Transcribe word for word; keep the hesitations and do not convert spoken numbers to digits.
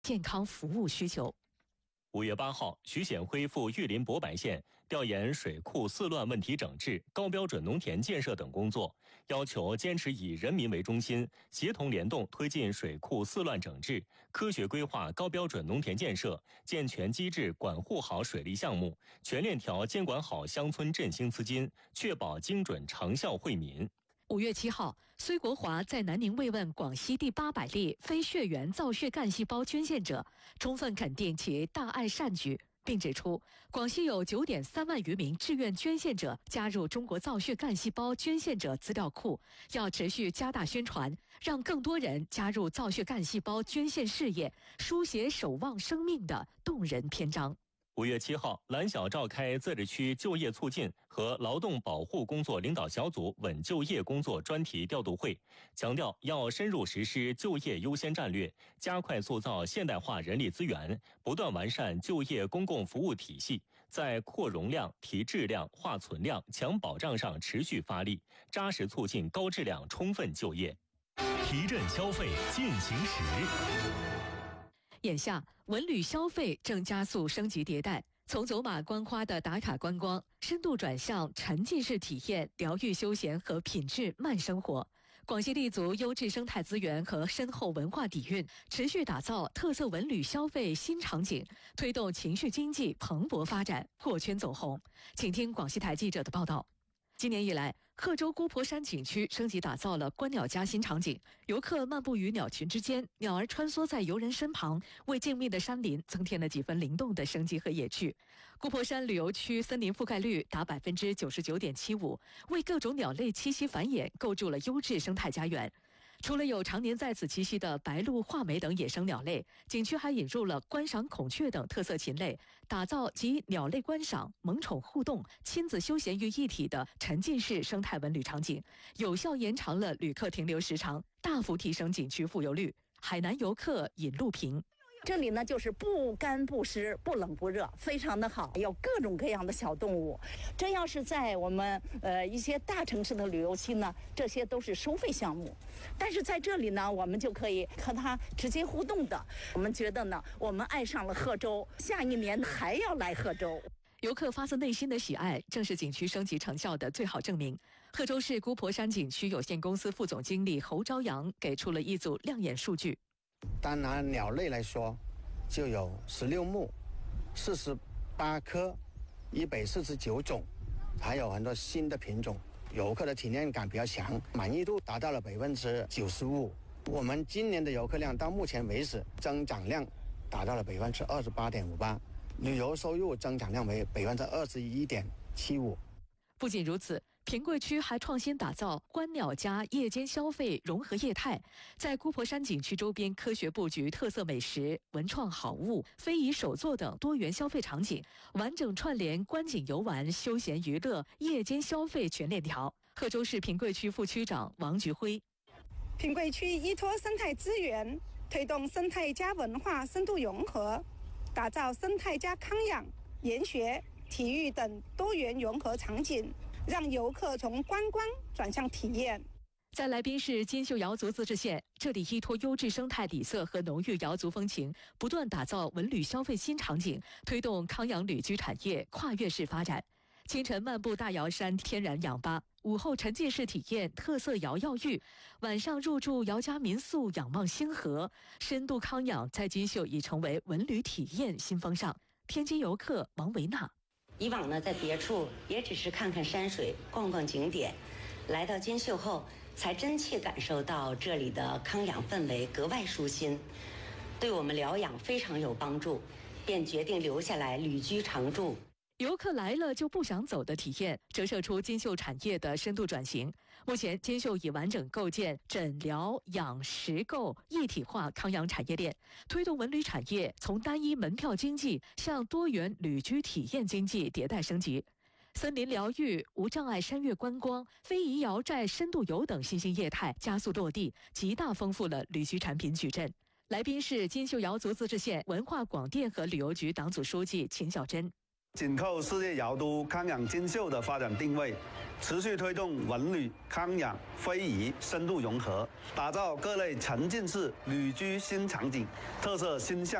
健康服务需求。 五月八号，徐显辉赴玉林博白县调研水库四乱问题整治、高标准农田建设等工作，要求坚持以人民为中心，协同联动推进水库四乱整治，科学规划高标准农田建设，健全机制管护好水利项目，全链条监管好乡村振兴资金，确保精准长效惠民。 五月七号，孙国华在南宁慰问广西第八百例非血缘造血干细胞捐献者，充分肯定其大爱善举，并指出，广西有 九点三万余名志愿捐献者加入中国造血干细胞捐献者资料库，要持续加大宣传，让更多人加入造血干细胞捐献事业，书写守望生命的动人篇章。 五月七号，蓝晓召开自治区就业促进和劳动保护工作领导小组稳就业工作专题调度会，强调要深入实施就业优先战略，加快塑造现代化人力资源，不断完善就业公共服务体系，在扩容量、提质量、化存量、强保障上持续发力，扎实促进高质量充分就业。 提振消费进行时。 眼下，文旅消费正加速升级迭代，从走马观花的打卡观光，深度转向沉浸式体验、疗愈休闲和品质慢生活。广西立足优质生态资源和深厚文化底蕴，持续打造特色文旅消费新场景，推动情绪经济蓬勃发展，破圈走红。请听广西台记者的报道。今年以来，贺州姑婆山景区升级打造了观鸟家新场景，游客漫步于鸟群之间，鸟儿穿梭在游人身旁，为静谧的山林增添了几分灵动的生机和野趣。姑婆山旅游区森林覆盖率达 百分之九十九点七五， 为各种鸟类栖息繁衍构筑了优质生态家园。除了有常年在此栖息的白鹭、画眉等野生鸟类，景区还引入了观赏孔雀等特色禽类，打造集鸟类观赏、萌宠互动、亲子休闲于一体的沉浸式生态文旅场景，有效延长了旅客停留时长，大幅提升景区复游率。海南游客尹路平。 这里呢，就是不干不湿，不冷不热，非常的好，有各种各样的小动物。这要是在我们呃一些大城市的旅游区呢，这些都是收费项目，但是在这里呢，我们就可以和它直接互动的。我们觉得呢，我们爱上了贺州，下一年还要来贺州。 游客发自内心的喜爱，正是景区升级成效的最好证明。贺州市姑婆山景区有限公司副总经理侯朝阳给出了一组亮眼数据。 单拿鸟类来说，就有十六目、四十八科、一百四十九种，还有很多新的品种。游客的体验感比较强，满意度达到了百分之九十五。我们今年的游客量到目前为止增长量达到了百分之二十八点五八，旅游收入增长量为百分之二十一点七五。 不仅如此，平贵区还创新打造观鸟家夜间消费融合业态，在姑婆山景区周边科学布局特色美食、文创好物、非遗手作等多元消费场景，完整串联观景游玩、休闲娱乐、夜间消费全链条。贺州市平贵区副区长王菊辉。 平贵区依托生态资源，推动生态加文化深度融合，打造生态加康养、研学、体育等多元融合场景，让游客从观光转向体验。 在来宾市金秀瑶族自治县，这里依托优质生态底色和浓郁瑶族风情，不断打造文旅消费新场景，推动康养旅居产业跨越式发展。清晨漫步大瑶山天然氧吧，午后沉浸式体验特色瑶药浴，晚上入住瑶家民宿仰望星河，深度康养在金秀已成为文旅体验新风尚。天津游客王维娜。 以往呢，在别处也只是看看山水、逛逛景点，来到金秀后，才真切感受到这里的康养氛围格外舒心，对我们疗养非常有帮助，便决定留下来旅居常住。 游客来了就不想走的体验，折射出金秀产业的深度转型。目前，金秀已完整构建诊疗、养、食购一体化康养产业链，推动文旅产业从单一门票经济向多元旅居体验经济迭代升级。森林疗愈、无障碍山岳观光、非遗瑶寨深度游等新兴业态加速落地，极大丰富了旅居产品矩阵。来宾是金秀瑶族自治县文化广电和旅游局党组书记秦小珍。 紧扣世界摇都康养金秀的发展定位，持续推动文旅、康养、非遗深度融合，打造各类沉浸式旅居新场景，特色新项。